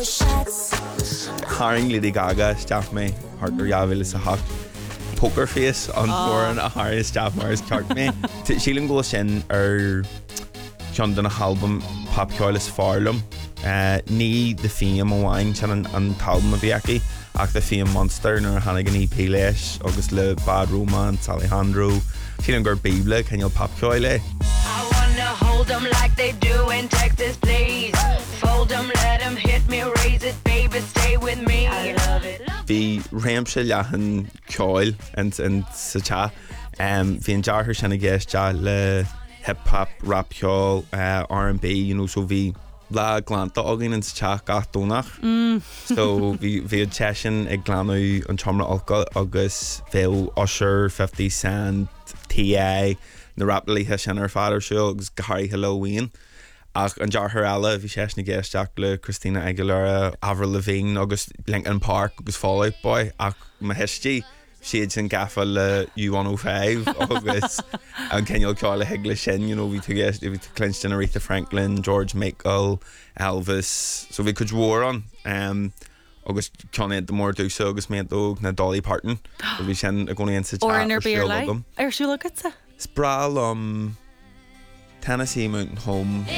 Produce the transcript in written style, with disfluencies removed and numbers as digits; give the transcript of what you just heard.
Haring Lady Gaga staff me hartar javel sa hot poker face on foreign a Harry staff Mars cart me. Sheeling go sin Sean done album Pop Coilis Farlum. Ní the Fame wine chan an talbum biaki ach the Fame Monster nor Hannigan EP leis agus le Bad Romance Alejandro. Sheeling gur Bible can you Pop Coile? I wanna hold them like they do in Texas, please. Fold them, let them hit me, raise it, baby, stay with me. I love it. Bhí réimse leathan ceáil an sa cha. Bhí an dearthar sinna gceiste le hip-hop, rap ceáil, R&B, you know, so bhí le glanta agin an sa cha gach dónach. So bhí an tesin ag glanú an tomra alca agus bhil Usher, 50 Cent, T.I. na rap lithe sin ar fadar seo agus Gary Halloween. Ach an dearthar eile bhí sé na gceisteach le Christina Aguilera, Avril Lavigne agus Linkin Park agus Fall Out Boy ach ma histí siad sin gafa le U105 agus an ceol ceáil le heagla sin, you know, bhí tú gceist bhí tú clinched in Aretha Franklin, George Michael, Elvis, so bhí cuid war an agus ceanad the mór dúsa agus méadóg na Dolly Parton bhí sin a gcónaí an sa Or in ar beer light. Ar siúla gutsa? Spráil Tennessee Mountain Home